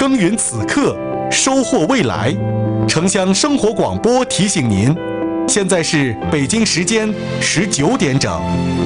耕耘此刻，收获未来。城乡生活广播提醒您，现在是北京时间19点整。